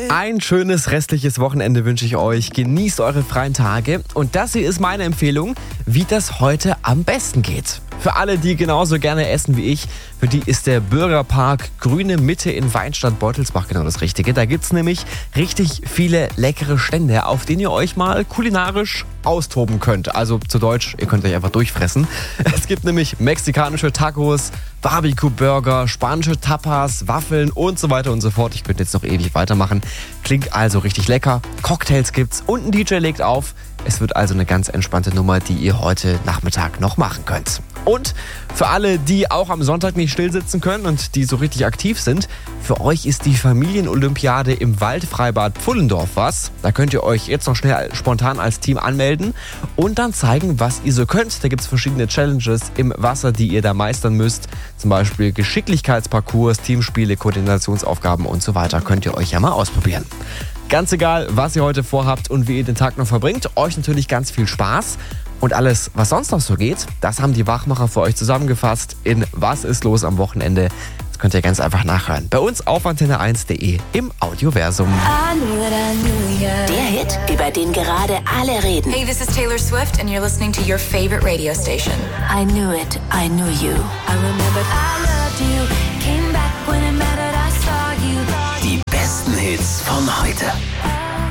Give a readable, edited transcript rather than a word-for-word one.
Ein schönes restliches Wochenende wünsche ich euch. Genießt eure freien Tage. Und das hier ist meine Empfehlung, wie das heute am besten geht. Für alle, die genauso gerne essen wie ich, für die ist der Bürgerpark Grüne Mitte in Weinstadt-Beutelsbach genau das Richtige. Da gibt's nämlich richtig viele leckere Stände, auf denen ihr euch mal kulinarisch austoben könnt. Also zu Deutsch, ihr könnt euch einfach durchfressen. Es gibt nämlich mexikanische Tacos, Barbecue-Burger, spanische Tapas, Waffeln und so weiter und so fort. Ich könnte jetzt noch ewig weitermachen. Klingt also richtig lecker. Cocktails gibt's und ein DJ legt auf. Es wird also eine ganz entspannte Nummer, die ihr heute Nachmittag noch machen könnt. Und für alle, die auch am Sonntag nicht still sitzen können und die so richtig aktiv sind, für euch ist die Familienolympiade im Waldfreibad Pfullendorf was. Da könnt ihr euch jetzt noch schnell spontan als Team anmelden und dann zeigen, was ihr so könnt. Da gibt es verschiedene Challenges im Wasser, die ihr da meistern müsst. Zum Beispiel Geschicklichkeitsparcours, Teamspiele, Koordinationsaufgaben und so weiter. Könnt ihr euch ja mal ausprobieren. Ganz egal, was ihr heute vorhabt und wie ihr den Tag noch verbringt, euch natürlich ganz viel Spaß. Und alles, was sonst noch so geht, das haben die Wachmacher für euch zusammengefasst in Was ist los am Wochenende. Das könnt ihr ganz einfach nachhören. Bei uns auf antenne1.de im Audioversum. Der Hit, über den gerade alle reden. Hey, this is Taylor Swift and you're listening to your favorite radio station. I knew it, I knew you. I remembered I loved you. Came back when it mattered, I saw you. Die besten Hits von heute.